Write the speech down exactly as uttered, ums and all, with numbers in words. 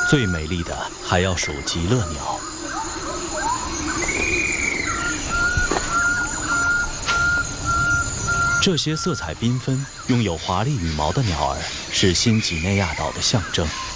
最美丽的还要数极乐鸟。这些色彩缤纷、拥有华丽羽毛的鸟儿，是新几内亚岛的象征。